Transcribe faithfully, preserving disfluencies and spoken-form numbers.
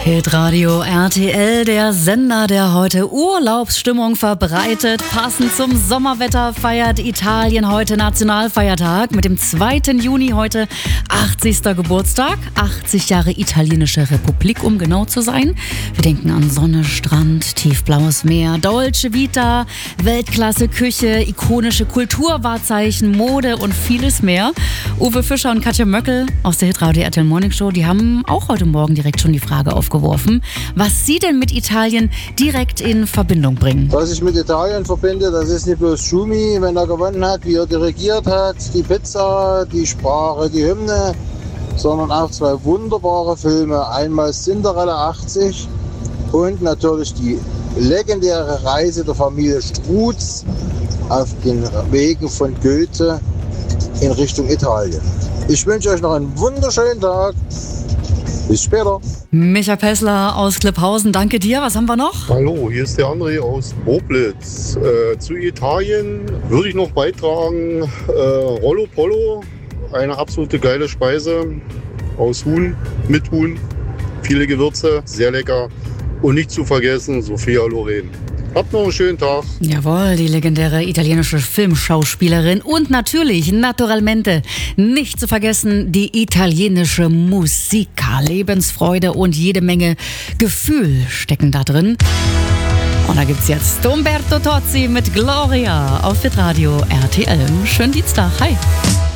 Hitradio R T L, der Sender, der heute Urlaubsstimmung verbreitet. Passend zum Sommerwetter feiert Italien heute Nationalfeiertag mit dem zweiten Juni heute achtzigsten Geburtstag. achtzig Jahre italienische Republik, um genau zu sein. Wir denken an Sonne, Strand, tiefblaues Meer, Dolce Vita, Weltklasse Küche, ikonische Kulturwahrzeichen, Mode und vieles mehr. Uwe Fischer und Katja Möckel aus der Hitradio R T L Morning Show, die haben auch heute Morgen direkt schon die Frage aufgeworfen, was Sie denn mit Italien direkt in Verbindung bringen. Was ich mit Italien verbinde, das ist nicht bloß Schumi, wenn er gewonnen hat, wie er dirigiert hat, die Pizza, die Sprache, die Hymne, sondern auch zwei wunderbare Filme. Einmal Cinderella achtzig und natürlich die legendäre Reise der Familie Strutz auf den Wegen von Goethe in Richtung Italien. Ich wünsche euch noch einen wunderschönen Tag. Bis später. Micha Pessler aus Klipphausen, danke dir. Was haben wir noch? Hallo, hier ist der André aus Boblitz. Äh, zu Italien würde ich noch beitragen, äh, Rollo Pollo, eine absolute geile Speise aus Huhn, mit Huhn, viele Gewürze, sehr lecker. Und nicht zu vergessen, Sophia Loren. Habt noch einen schönen Tag. Jawohl, die legendäre italienische Filmschauspielerin und natürlich, naturalmente, nicht zu vergessen, die italienische Musica. Lebensfreude und jede Menge Gefühl stecken da drin. Und da gibt's jetzt Umberto Tozzi mit Gloria auf Hitradio R T L. Schönen Dienstag, hi.